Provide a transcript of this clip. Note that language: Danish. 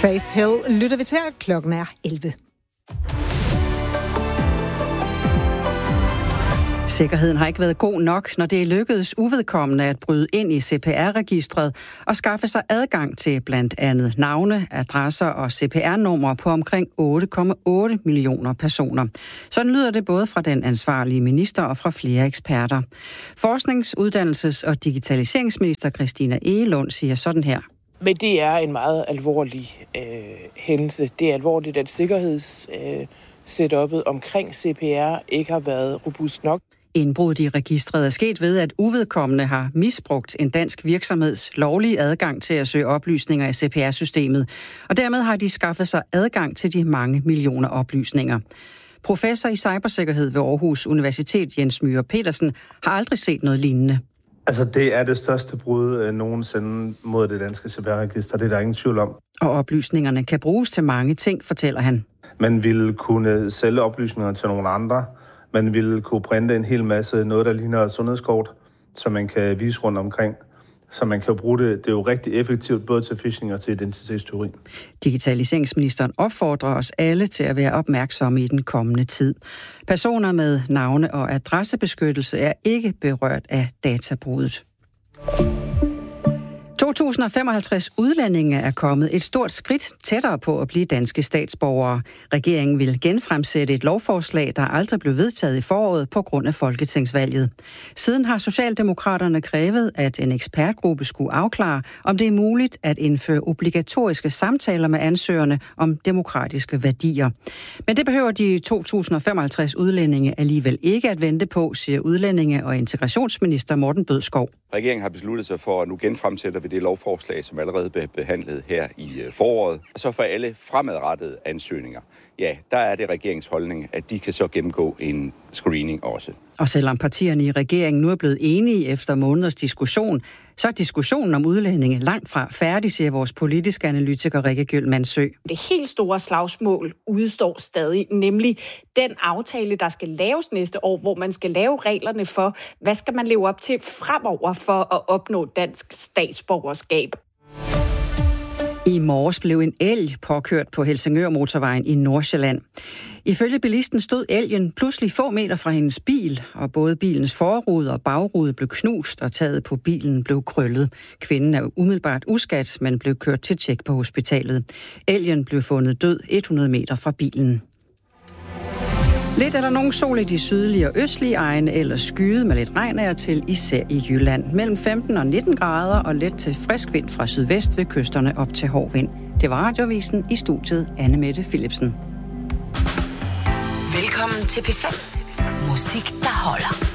Faith Hill lytter vi til, klokken er 11. Sikkerheden har ikke været god nok, når det er lykkedes uvedkommende at bryde ind i CPR-registret og skaffe sig adgang til blandt andet navne, adresser og CPR-numre på omkring 8,8 millioner personer. Sådan lyder det både fra den ansvarlige minister og fra flere eksperter. Forsknings-, uddannelses- og digitaliseringsminister Christina Egelund siger sådan her. Men det er en meget alvorlig hændelse. Det er alvorligt, at sikkerhedssetupet omkring CPR ikke har været robust nok. Indbruddet i registret er sket ved, at uvedkommende har misbrugt en dansk virksomheds lovlige adgang til at søge oplysninger i CPR-systemet, og dermed har de skaffet sig adgang til de mange millioner oplysninger. Professor i cybersikkerhed ved Aarhus Universitet, Jens Myhre Petersen, har aldrig set noget lignende. Altså, det er det største brud nogensinde mod det danske CPR-register. Det er der ingen tvivl om. Og oplysningerne kan bruges til mange ting, fortæller han. Man ville kunne sælge oplysninger til nogle andre. Man ville kunne printe en hel masse noget, der ligner et sundhedskort, som man kan vise rundt omkring. Så man kan bruge det. Det er jo rigtig effektivt, både til phishing og til identitetsteori. Digitaliseringsministeren opfordrer os alle til at være opmærksomme i den kommende tid. Personer med navne- og adressebeskyttelse er ikke berørt af databruddet. 2055 udlændinge er kommet et stort skridt tættere på at blive danske statsborgere. Regeringen vil genfremsætte et lovforslag, der aldrig blev vedtaget i foråret på grund af folketingsvalget. Siden har Socialdemokraterne krævet, at en ekspertgruppe skulle afklare, om det er muligt at indføre obligatoriske samtaler med ansøgerne om demokratiske værdier. Men det behøver de 2055 udlændinge alligevel ikke at vente på, siger udlændinge- og integrationsminister Morten Bødskov. Regeringen har besluttet sig for, at nu genfremsætter vi det lovforslag, som allerede blev behandlet her i foråret. Og så for alle fremadrettede ansøgninger, ja, der er det regeringens holdning, at de kan så gennemgå en screening også. Og selvom partierne i regeringen nu er blevet enige efter måneders diskussion, så er diskussionen om udlændinge langt fra færdig, siger vores politiske analytiker Rikke Gjøl Mandsø. Det helt store slagsmål udstår stadig, nemlig den aftale, der skal laves næste år, hvor man skal lave reglerne for, hvad skal man leve op til fremover for at opnå dansk statsborgerskab. I morges blev en elg påkørt på Helsingør-motorvejen i Nordsjælland. Ifølge bilisten stod elgen pludselig få meter fra hendes bil, og både bilens forrude og bagrude blev knust, og taget på bilen blev krøllet. Kvinden er umiddelbart uskadt, men blev kørt til tjek på hospitalet. Elgen blev fundet død 100 meter fra bilen. Lidt er der nogen sol i de sydlige og østlige egne, eller skyet med lidt regn af til, især i Jylland. Mellem 15 og 19 grader og let til frisk vind fra sydvest ved kysterne op til hård vind. Det var Radioavisen, i studiet Anne Mette Philipsen. Velkommen til P5. Musik, der holder.